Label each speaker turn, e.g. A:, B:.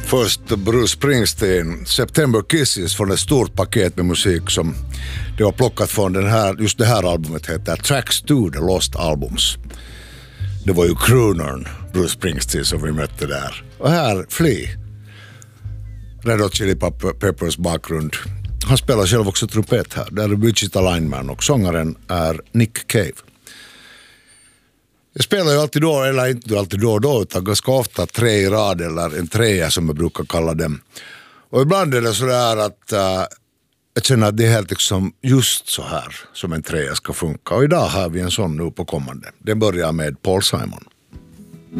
A: Först Bruce Springsteen, September Kisses, från ett stort paket med musik som det var plockat från just det här albumet heter Tracks to the Lost Albums. Det var ju croonern Bruce Springsteen som vi mötte där. Och här Flea, Red Hot Chili Peppers bakgrund. Han spelar själv också trumpet här. Där är Wichita Lineman och sångaren är Nick Cave. Jag spelar ju alltid då, eller inte alltid då, utan ganska ofta tre i rad eller en trea som jag brukar kalla dem. Och ibland är det så där att jag känner att det är helt liksom just så här som en trea ska funka. Och idag har vi en sån nu på kommande. Den börjar med Paul Simon.